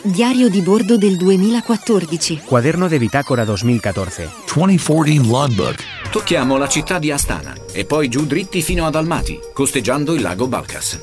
Diario di bordo del 2014. Cuaderno de bitácora 2014. 2014 Logbook. Tocchiamo la città di Astana e poi giù dritti fino ad Almaty, costeggiando il lago Balkas.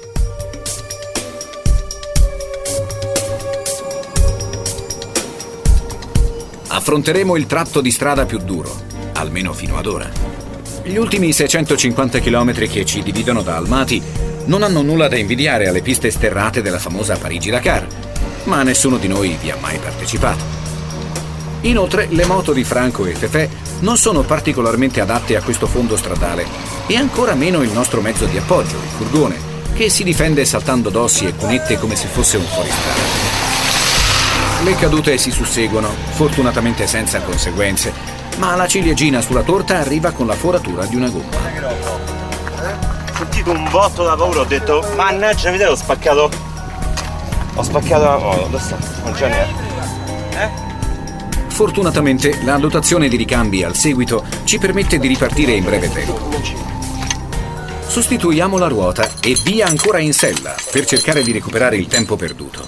Affronteremo il tratto di strada più duro, almeno fino ad ora. Gli ultimi 650 km che ci dividono da Almaty non hanno nulla da invidiare alle piste sterrate della famosa Parigi-Dakar, ma nessuno di noi vi ha mai partecipato. Inoltre, le moto di Franco e Fefè non sono particolarmente adatte a questo fondo stradale e ancora meno il nostro mezzo di appoggio, il furgone, che si difende saltando dossi e cunette come se fosse un fuoristrada. Le cadute si susseguono, fortunatamente senza conseguenze, ma la ciliegina sulla torta arriva con la foratura di una gomma. Ho sentito un botto da paura, ho detto mannaggia mi ho spaccato la moto, dove sta? Non c'è niente. Fortunatamente la dotazione di ricambi al seguito ci permette di ripartire in breve tempo. Sostituiamo la ruota e via ancora in sella per cercare di recuperare il tempo perduto.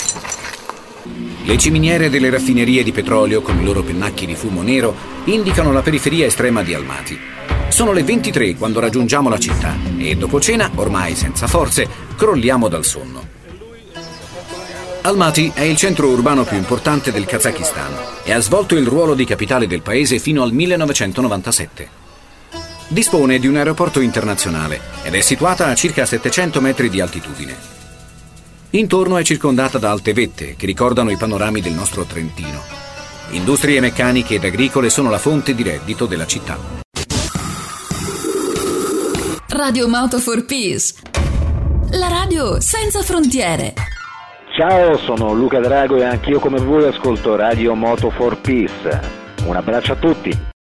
Le ciminiere delle raffinerie di petrolio con i loro pennacchi di fumo nero indicano la periferia estrema di Almaty. Sono le 23 quando raggiungiamo la città e dopo cena, ormai senza forze, crolliamo dal sonno. Almaty è il centro urbano più importante del Kazakistan e ha svolto il ruolo di capitale del paese fino al 1997. Dispone di un aeroporto internazionale ed è situata a circa 700 metri di altitudine. Intorno è circondata da alte vette che ricordano i panorami del nostro Trentino. Industrie meccaniche ed agricole sono la fonte di reddito della città. Radio Moto for Peace, la radio senza frontiere. Ciao, sono Luca Drago e anch'io come voi ascolto Radio Moto for Peace. Un abbraccio a tutti.